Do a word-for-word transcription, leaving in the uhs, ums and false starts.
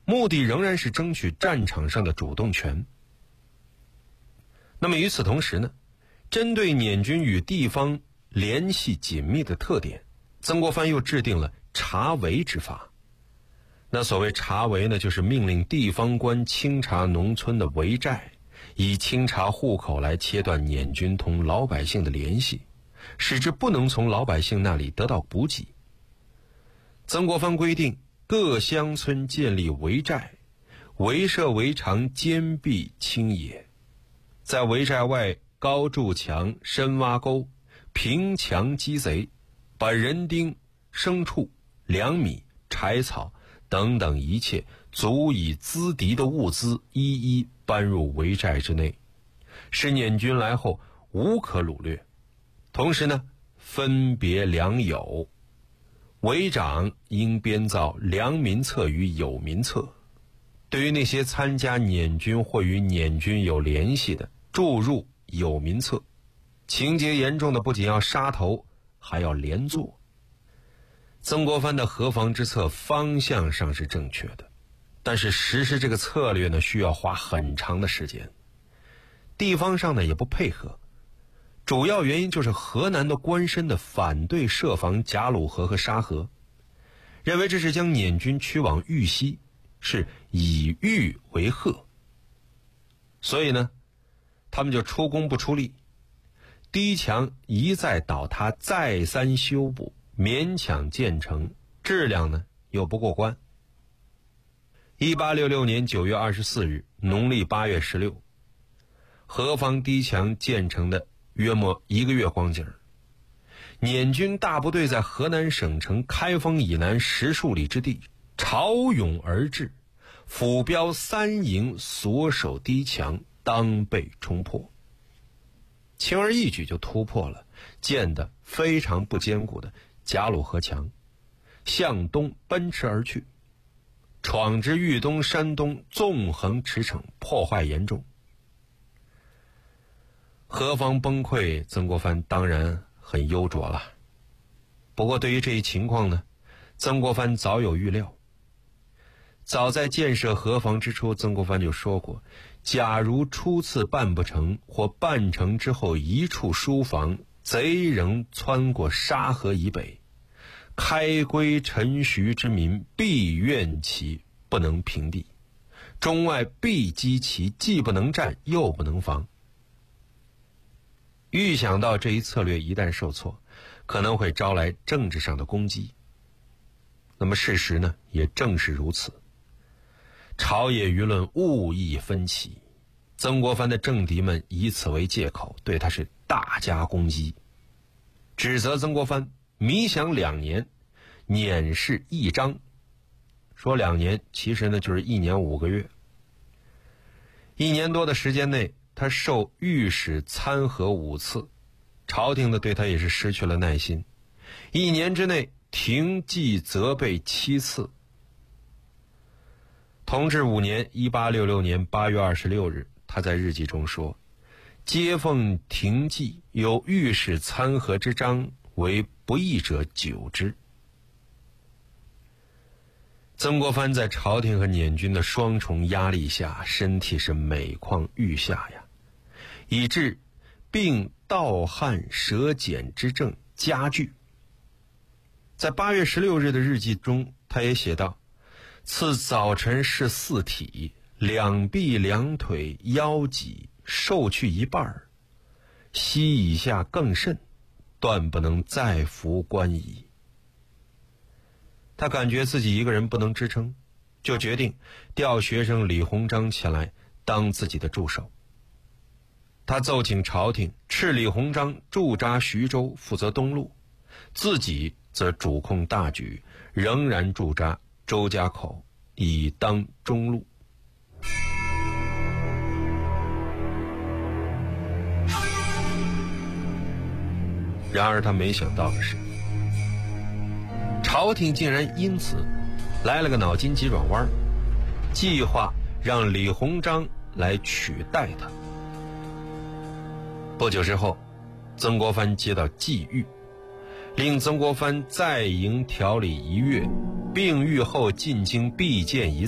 目的仍然是争取战场上的主动权。那么与此同时呢，针对捻军与地方联系紧密的特点，曾国藩又制定了查围之法。那所谓查围呢，就是命令地方官清查农村的围寨，以清查户口来切断捻军同老百姓的联系，使之不能从老百姓那里得到补给。曾国藩规定各乡村建立围寨，围设围墙，坚壁清野，在围寨外高筑墙，深挖沟，平墙击贼，把人丁、牲畜、粮米、柴草等等一切足以资敌的物资一一搬入围寨之内，使捻军来后无可掳掠。同时呢，分别良友，围长应编造良民册与友民册，对于那些参加捻军或与捻军有联系的，注入友民册，情节严重的不仅要杀头，还要连坐。曾国藩的河防之策方向上是正确的，但是实施这个策略呢，需要花很长的时间。地方上呢也不配合，主要原因就是河南的官绅的反对设防贾鲁河和沙河，认为这是将捻军驱往豫西，是以豫为壑，所以呢，他们就出工不出力，堤墙一再倒塌，再三修补，勉强建成，质量呢又不过关。一八六六年九月二十四日，农历八月十六，河防堤墙建成的约莫一个月光景，捻军大部队在河南省城开封以南十数里之地潮涌而至，府标三营所守堤墙，当被冲破。轻而易举就突破了建得非常不坚固的贾鲁河墙，向东奔驰而去，闯至豫东、山东，纵横驰骋，破坏严重。河防崩溃，曾国藩当然很忧灼了。不过对于这一情况呢，曾国藩早有预料。早在建设河防之初，曾国藩就说过，假如初次办不成，或办成之后一处疏防，贼仍窜过沙河以北，开归陈徐之民必怨其不能平地，中外必击其既不能战又不能防。预想到这一策略一旦受挫，可能会招来政治上的攻击。那么事实呢，也正是如此。朝野舆论误议分歧，曾国藩的政敌们以此为借口，对他是大加攻击，指责曾国藩迷想两年，捻事一章。说两年，其实呢就是一年五个月。一年多的时间内，他受御史参劾五次，朝廷呢对他也是失去了耐心。一年之内，廷记责备七次。同治五年一八六六年八月二十六日，他在日记中说，接奉廷记有御史参劾之章，为不义者久之。曾国藩在朝廷和捻军的双重压力下，身体是每况愈下呀，以致病盗汗舌碱之症加剧。在八月十六日的日记中，他也写道，次早晨是四体，两臂两腿腰脊受去一半，膝以下更甚，断不能再服官矣。他感觉自己一个人不能支撑，就决定调学生李鸿章前来当自己的助手。他奏请朝廷敕李鸿章驻扎徐州，负责东路，自己则主控大局，仍然驻扎周家口，以当中路。然而他没想到的是，朝廷竟然因此来了个脑筋急转弯，计划让李鸿章来取代他。不久之后，曾国藩接到际遇，令曾国藩在营调理一月，病愈后进京必见一